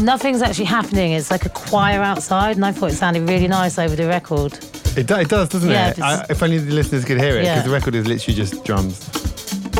nothing's actually happening. It's like a choir outside, and I thought it sounded really nice over the record. It does, doesn't Yeah, it? If only the listeners could hear it, because Yeah. the record is literally just drums.